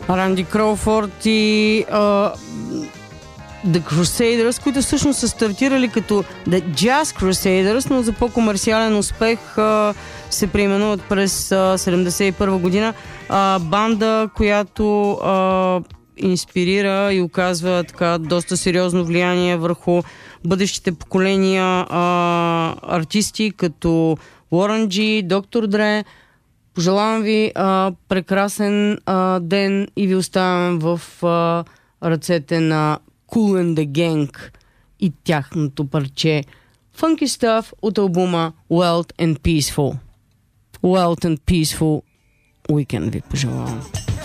Ранди Кроуфорд и The Crusaders, които всъщност са стартирали като The Jazz Crusaders, но за по-комерциален успех се преименуват през 1971 година. Банда, която инспирира и оказва така доста сериозно влияние върху бъдещите поколения артисти, като Warren G, Dr. Dre. Пожелавам ви прекрасен ден и ви оставям в ръцете на Kool and the Gang и тяхното парче Funky Stuff от албума Wild and Peaceful. Wild and Peaceful Weekend ви пожелавам.